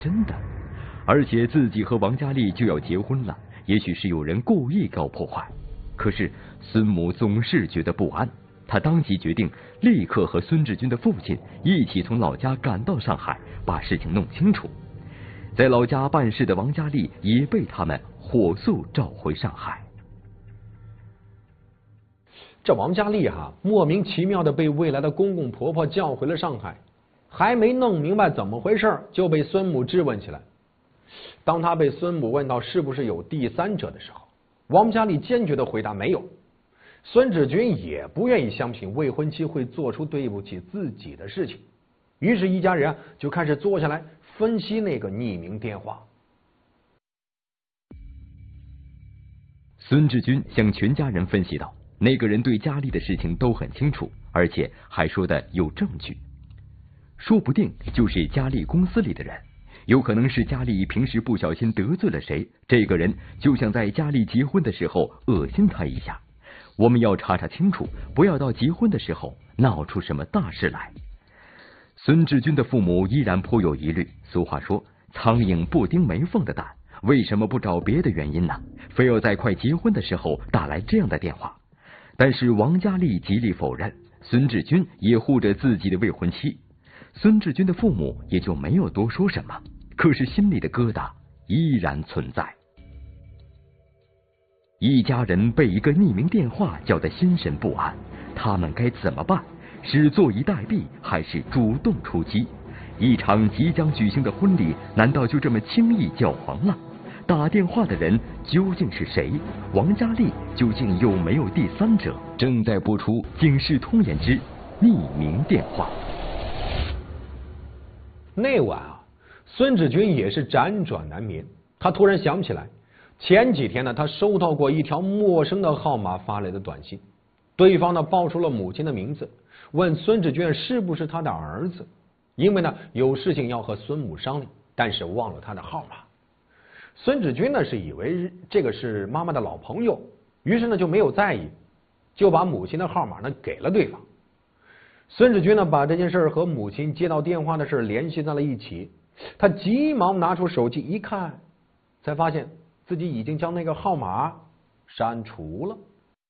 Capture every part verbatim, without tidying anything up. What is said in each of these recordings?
真的，而且自己和王佳丽就要结婚了，也许是有人故意搞破坏。可是孙母总是觉得不安，她当即决定立刻和孙志军的父亲一起从老家赶到上海，把事情弄清楚。在老家办事的王佳丽也被他们火速召回上海。 这王佳丽哈、啊，莫名其妙的被未来的公公婆婆叫回了上海，还没弄明白怎么回事，就被孙母质问起来。当他被孙母问到是不是有第三者的时候，王佳丽坚决的回答没有。孙志军也不愿意相信未婚妻会做出对不起自己的事情，于是，一家人就开始坐下来分析那个匿名电话。 孙志军向全家人分析道，那个人对佳丽的事情都很清楚，而且还说的有证据，说不定就是佳丽公司里的人，有可能是佳丽平时不小心得罪了谁，这个人就想在佳丽结婚的时候恶心她一下。我们要查查清楚，不要到结婚的时候闹出什么大事来。孙志军的父母依然颇有疑虑，俗话说苍蝇不叮没缝的蛋，为什么不找别的原因呢？非要在快结婚的时候打来这样的电话。但是王佳丽极力否认，孙志军也护着自己的未婚妻，孙志军的父母也就没有多说什么，可是心里的疙瘩依然存在。一家人被一个匿名电话叫得心神不安，他们该怎么办？是坐以待毙，还是主动出击？一场即将举行的婚礼，难道就这么轻易叫黄了？打电话的人究竟是谁？王佳丽究竟有没有第三者？正在播出《警世通言之匿名电话》。 那晚啊，孙志军也是辗转难眠。他突然想起来，前几天呢，他收到过一条陌生的号码发来的短信，对方呢报出了母亲的名字，问孙志军是不是他的儿子，因为呢有事情要和孙母商量，但是忘了他的号码。孙志军呢是以为这个是妈妈的老朋友，于是呢就没有在意，就把母亲的号码呢给了对方。孙志军呢把这件事和母亲接到电话的事联系在了一起，他急忙拿出手机一看，才发现自己已经将那个号码删除了。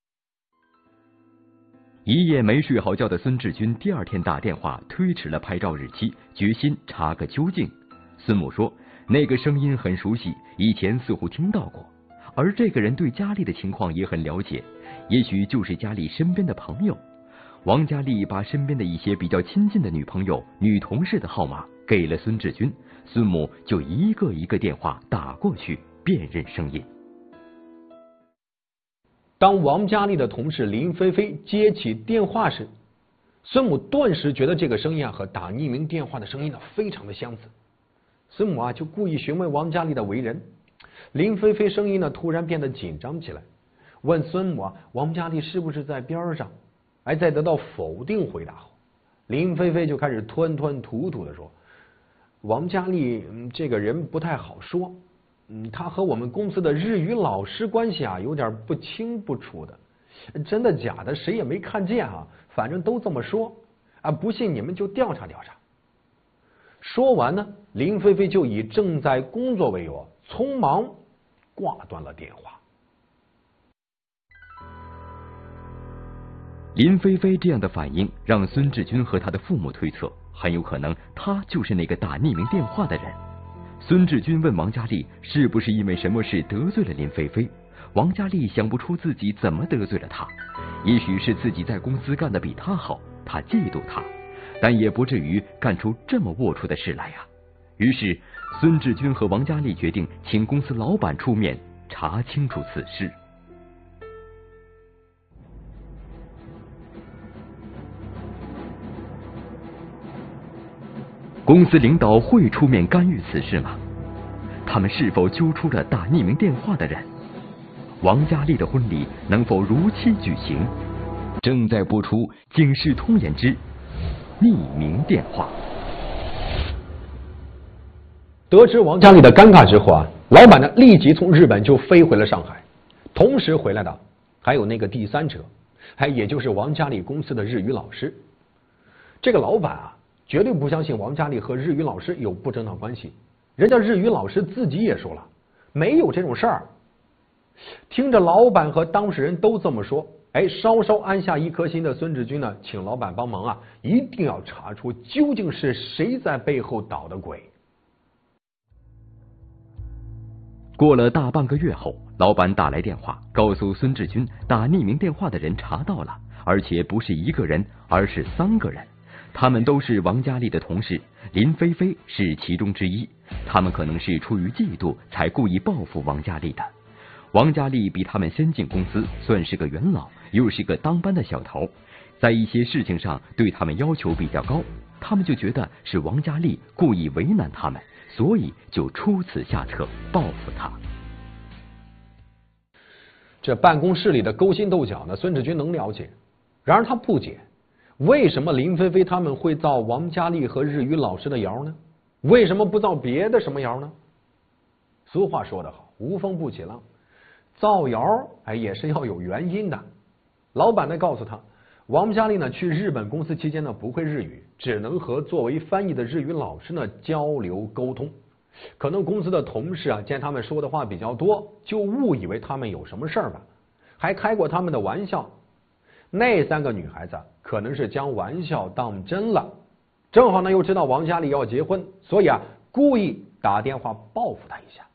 一夜没睡好觉的孙志军第二天打电话推迟了拍照日期，决心查个究竟。孙母说那个声音很熟悉，以前似乎听到过，而这个人对佳丽的情况也很了解，也许就是佳丽身边的朋友。王佳丽把身边的一些比较亲近的女朋友、女同事的号码给了孙志军，孙母就一个一个电话打过去，辨认声音。 当王佳丽的同事林菲菲接起电话时，孙母顿时觉得这个声音啊和打匿名电话的声音呢非常的相似。孙母啊就故意询问王佳丽的为人，林菲菲声音呢突然变得紧张起来，问孙母啊王佳丽是不是在边上，而在得到否定回答后，林菲菲就开始吞吞吐吐的说，王佳丽、嗯、这个人不太好说，嗯，他和我们公司的日语老师关系啊有点不清不楚的，真的假的谁也没看见啊，反正都这么说啊，不信你们就调查调查。说完呢，林菲菲就以正在工作为由，匆忙挂断了电话。 林菲菲这样的反应让孙志军和他的父母推测，很有可能他就是那个打匿名电话的人。孙志军问王佳丽是不是因为什么事得罪了林菲菲，王佳丽想不出自己怎么得罪了他，也许是自己在公司干得比他好，他嫉妒他，但也不至于干出这么龌龊的事来呀。于是孙志军和王佳丽决定请公司老板出面查清楚此事。公司领导会出面干预此事吗？他们是否揪出了打匿名电话的人？王佳丽的婚礼能否如期举行？正在播出《警世通言之匿名电话》。 得知王佳丽的尴尬之后啊，老板呢立即从日本就飞回了上海，同时回来的还有那个第三者，还也就是王佳丽公司的日语老师。这个老板啊绝对不相信王佳丽和日语老师有不正当关系， 人家日语老师自己也说了，没有这种事儿。听着老板和当事人都这么说，哎，稍稍安下一颗心的孙志军呢，请老板帮忙啊，一定要查出究竟是谁在背后捣的鬼。 过了大半个月后，老板打来电话，告诉孙志军，打匿名电话的人查到了，而且不是一个人，而是三个人。他们都是王佳丽的同事，林菲菲是其中之一。他们可能是出于嫉妒，才故意报复王佳丽的。王佳丽比他们先进公司，算是个元老，又是个当班的小头，在一些事情上对他们要求比较高，他们就觉得是王佳丽故意为难他们，所以就出此下策报复他。 这办公室里的勾心斗角呢，孙志军能了解，然而他不解，为什么林菲菲他们会造王佳丽和日语老师的谣呢？为什么不造别的什么谣呢？俗话说得好，无风不起浪，造谣哎也是要有原因的。老板呢告诉他，王佳丽呢去日本公司期间呢不会日语，只能和作为翻译的日语老师呢交流沟通。可能公司的同事啊见他们说的话比较多，就误以为他们有什么事儿吧，还开过他们的玩笑。那三个女孩子可能是将玩笑当真了，正好呢又知道王佳丽要结婚，所以啊故意打电话报复她一下。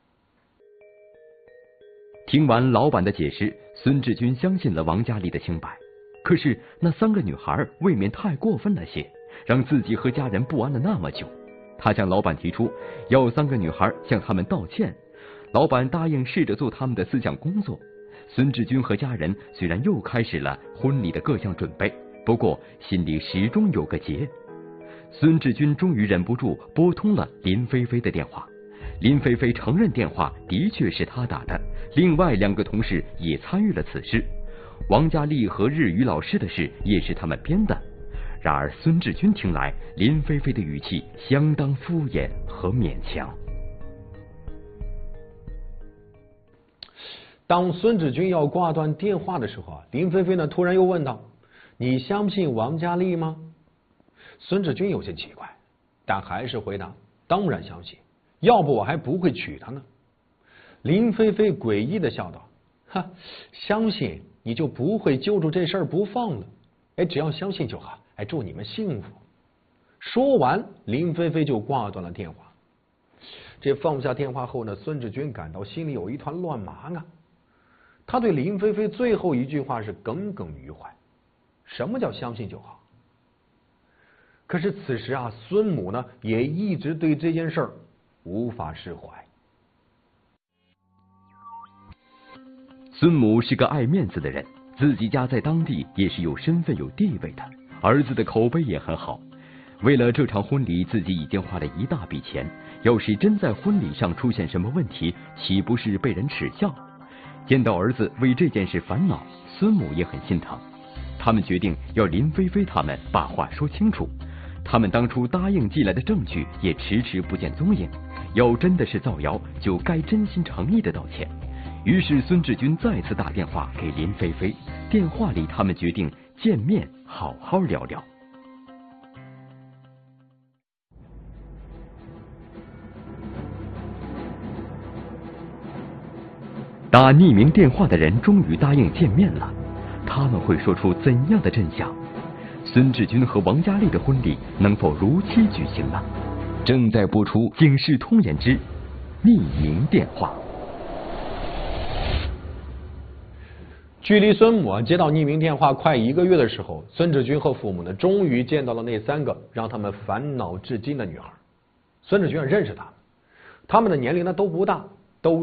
听完老板的解释，孙志军相信了王佳丽的清白。可是那三个女孩未免太过分了些，让自己和家人不安了那么久。他向老板提出要三个女孩向他们道歉，老板答应试着做他们的思想工作。孙志军和家人虽然又开始了婚礼的各项准备，不过心里始终有个结。孙志军终于忍不住拨通了林菲菲的电话，林菲菲承认电话的确是他打的，另外两个同事也参与了此事，王佳丽和日语老师的事也是他们编的。然而孙志军听来，林菲菲的语气相当敷衍和勉强。 当孙志军要挂断电话的时候啊，林菲菲呢突然又问道：“你相信王佳丽吗？”孙志军有些奇怪，但还是回答：“当然相信，要不我还不会娶她呢。”林菲菲诡异的笑道：“哈，相信你就不会揪住这事儿不放了。哎，只要相信就好。哎，祝你们幸福。”说完，林菲菲就挂断了电话。这放下电话后呢，孙志军感到心里有一团乱麻啊。他对林菲菲最后一句话是耿耿于怀。什么叫相信就好？可是此时啊，孙母呢也一直对这件事儿无法释怀。 孙母是个爱面子的人，自己家在当地也是有身份有地位的，儿子的口碑也很好。为了这场婚礼，自己已经花了一大笔钱，要是真在婚礼上出现什么问题，岂不是被人耻笑？见到儿子为这件事烦恼，孙母也很心疼。他们决定要林菲菲他们把话说清楚，他们当初答应寄来的证据也迟迟不见踪影，要真的是造谣，就该真心诚意的道歉。于是孙志军再次打电话给林菲菲，电话里他们决定见面好好聊聊。打匿名电话的人终于答应见面了，他们会说出怎样的真相？孙志军和王佳丽的婚礼能否如期举行呢？正在播出《警世通言之匿名电话》。 距离孙母接到匿名电话快一个月的时候，孙志军和父母呢终于见到了那三个让他们烦恼至今的女孩。孙志军认识她们，她们的年龄呢都不大，